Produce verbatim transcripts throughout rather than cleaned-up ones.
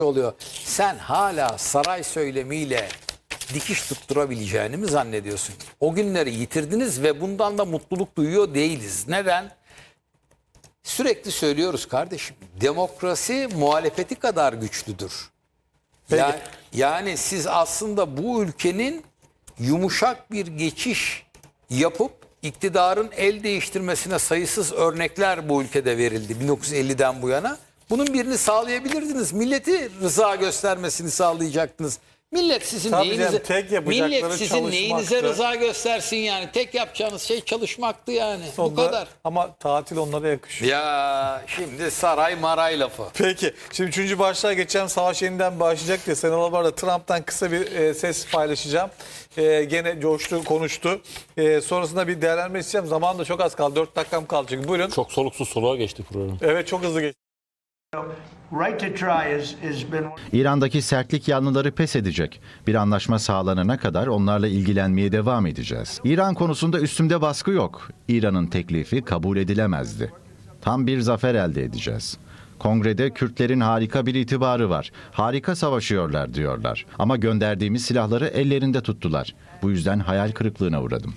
oluyor. Sen hala saray söylemiyle dikiş tutturabileceğini mi zannediyorsun? O günleri yitirdiniz ve bundan da mutluluk duyuyor değiliz. Neden? Sürekli söylüyoruz kardeşim. Demokrasi muhalefeti kadar güçlüdür. Yani, yani siz aslında bu ülkenin yumuşak bir geçiş yapıp iktidarın el değiştirmesine sayısız örnekler bu ülkede verildi bin dokuz yüz elliden bu yana. Bunun birini sağlayabilirdiniz. Milleti rıza göstermesini sağlayacaktınız. Millet sizin Tabii neyinize, canım, tek yapacakları millet sizin çalışmaktı. neyinize rıza göstersin yani. Tek yapacağınız şey çalışmaktı yani. Sonunda, bu kadar. Ama tatil onlara yakışıyor. Ya şimdi saray maray lafı. Peki şimdi üçüncü başlığa geçeceğim. Savaş yeniden başlayacak diye senaryolarda Trump'tan kısa bir e, ses paylaşacağım. E, gene coştu, konuştu. E, sonrasında bir değerlendirme isteyeceğim. Zaman da çok az kaldı. dört dakikam kaldı çünkü. Buyurun. Çok soluksuz soluğa geçti program. Evet, çok hızlı geçti. İran'daki sertlik yanlıları pes edecek. Bir anlaşma sağlanana kadar onlarla ilgilenmeye devam edeceğiz. İran konusunda üstümde baskı yok. İran'ın teklifi kabul edilemezdi. Tam bir zafer elde edeceğiz. Kongrede Kürtlerin harika bir itibarı var. Harika savaşıyorlar diyorlar. Ama gönderdiğimiz silahları ellerinde tuttular. Bu yüzden hayal kırıklığına uğradım.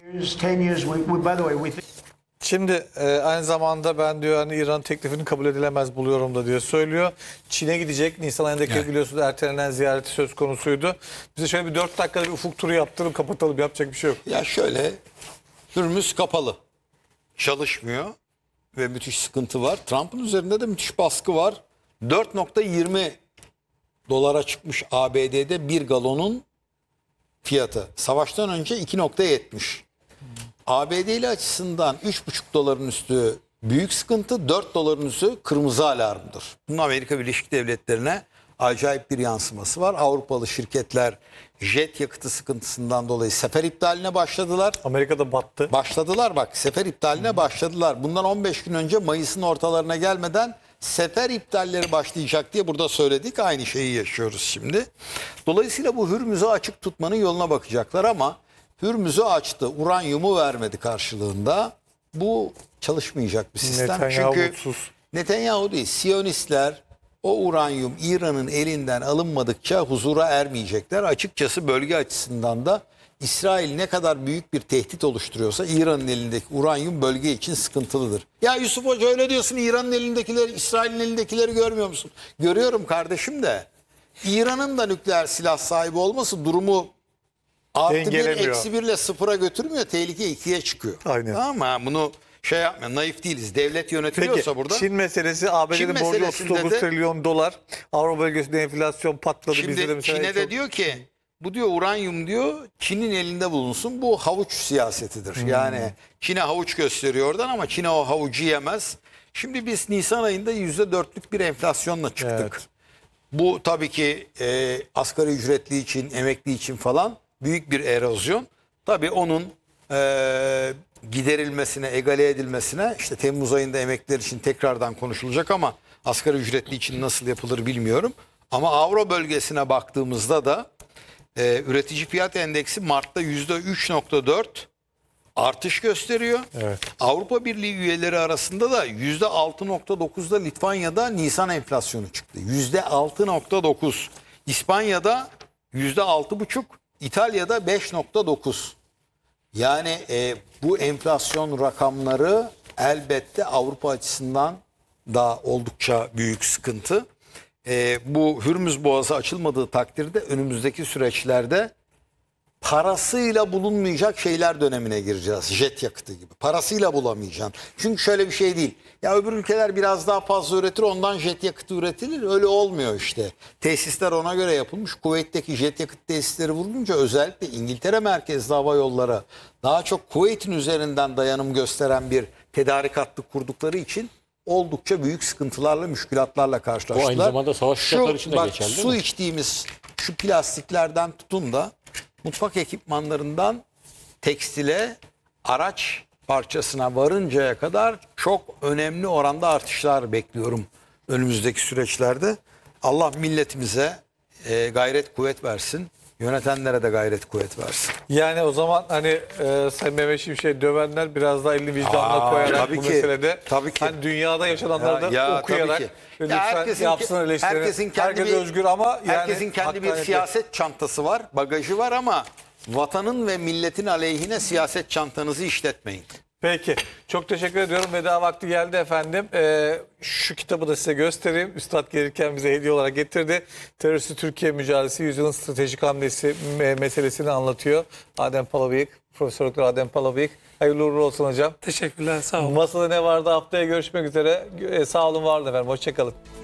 Şimdi e, aynı zamanda ben diyor hani İran teklifini kabul edilemez buluyorum da diyor söylüyor. Çin'e gidecek. Nisan ayındaki evet. biliyorsunuz ertelenen ziyareti söz konusuydu. Bize şöyle bir dört dakikada bir ufuk turu yaptırıp kapatalım. Yapacak bir şey yok. Ya şöyle, Hürmüz kapalı. Çalışmıyor ve müthiş sıkıntı var. Trump'ın üzerinde de müthiş baskı var. dört nokta yirmi dolara çıkmış A B D'de bir galonun fiyatı. Savaştan önce iki nokta yetmiş. A B D'li açısından üç buçuk doların üstü büyük sıkıntı, dört doların üstü kırmızı alarmdır. Bunun Amerika Birleşik Devletleri'ne acayip bir yansıması var. Avrupalı şirketler jet yakıtı sıkıntısından dolayı sefer iptaline başladılar. Amerika'da battı. Başladılar bak, sefer iptaline başladılar. Bundan on beş gün önce Mayıs'ın ortalarına gelmeden sefer iptalleri başlayacak diye burada söyledik. Aynı şeyi yaşıyoruz şimdi. Dolayısıyla bu Hürmüz'ü açık tutmanın yoluna bakacaklar ama Hürmüz'ü açtı, uranyumu vermedi karşılığında. Bu çalışmayacak bir sistem. Netanyahu Çünkü mutsuz. Netanyahu değil, Siyonistler o uranyum İran'ın elinden alınmadıkça huzura ermeyecekler. Açıkçası bölge açısından da İsrail ne kadar büyük bir tehdit oluşturuyorsa İran'ın elindeki uranyum bölge için sıkıntılıdır. Ya Yusuf Hoca öyle diyorsun, İran'ın elindekileri, İsrail'in elindekileri görmüyor musun? Görüyorum kardeşim de İran'ın da nükleer silah sahibi olması durumu artı bir eksi birle sıfıra götürmüyor. Tehlike ikiye çıkıyor. Aynen. Ama bunu şey yapma, naif değiliz. Devlet yönetiliyorsa Peki, burada. Çin meselesi, A B D'nin borcu otuz dokuz de, trilyon dolar. Avrupa bölgesinde enflasyon patladı. Şimdi Bizde de Çin'e çok... de diyor ki bu diyor uranyum diyor Çin'in elinde bulunsun. Bu havuç siyasetidir. Hmm. Yani Çin'e havuç gösteriyor oradan ama Çin'e o havucu yemez. Şimdi biz Nisan ayında yüzde dörtlük bir enflasyonla çıktık. Evet. Bu tabii ki e, asgari ücretli için, emekli için falan büyük bir erozyon. Tabii onun e, giderilmesine, egale edilmesine işte Temmuz ayında emekliler için tekrardan konuşulacak ama asgari ücretli için nasıl yapılır bilmiyorum. Ama Avro bölgesine baktığımızda da e, üretici fiyat endeksi Mart'ta yüzde üç nokta dört artış gösteriyor. Evet. Avrupa Birliği üyeleri arasında da yüzde altı nokta dokuzda Litvanya'da Nisan enflasyonu çıktı. yüzde altı nokta dokuz. İspanya'da yüzde altı buçuk. İtalya'da beş nokta dokuz. Yani e, bu enflasyon rakamları elbette Avrupa açısından da oldukça büyük sıkıntı. E, bu Hürmüz Boğazı açılmadığı takdirde önümüzdeki süreçlerde parasıyla bulunmayacak şeyler dönemine gireceğiz. Jet yakıtı gibi. Parasıyla bulamayacaksın. Çünkü şöyle bir şey değil. Ya öbür ülkeler biraz daha fazla üretir, ondan jet yakıtı üretilir. Öyle olmuyor işte. Tesisler ona göre yapılmış. Kuveyt'teki jet yakıt tesisleri vurulunca özellikle İngiltere merkezli hava yolları daha çok Kuveyt'in üzerinden dayanım gösteren bir tedarik hattı kurdukları için oldukça büyük sıkıntılarla, müşkülatlarla karşılaştılar. O aynı zamanda savaş uçakları için de bak, geçerli değil su mi? içtiğimiz şu plastiklerden tutun da mutfak ekipmanlarından tekstile, araç parçasına varıncaya kadar çok önemli oranda artışlar bekliyorum önümüzdeki süreçlerde. Allah milletimize e, gayret kuvvet versin. Yönetenlere de gayret kuvvet versin. Yani o zaman hani e, Sayın Mehmet Şimşek'i dövenler biraz daha elini vicdanına Aa, koyarak tabii bu ki, meselede tabii ki. hani dünyada yaşananları da Ya, ya, okuyarak tabii ki. ve Ya lütfen herkesin- yapsın eleştirini. herkesin kendi Herkes bir- özgür ama yani Herkesin kendi bir hakkaniyeti- siyaset çantası var, bagajı var ama vatanın ve milletin aleyhine siyaset çantanızı işletmeyin. Peki. Çok teşekkür ediyorum. Veda vakti geldi efendim. Ee, şu kitabı da size göstereyim. Üstad gelirken bize hediye olarak getirdi. Teröristle Türkiye Mücadelesi Yüzyılın Stratejik Hamlesi me- meselesini anlatıyor. Adem Palabıyık, Profesör Doktor Adem Palabıyık. Hayırlı uğurlu olsun hocam. Teşekkürler, sağ olun. Masada ne vardı haftaya görüşmek üzere. Ee, sağ olun, var olun efendim. Hoşçakalın.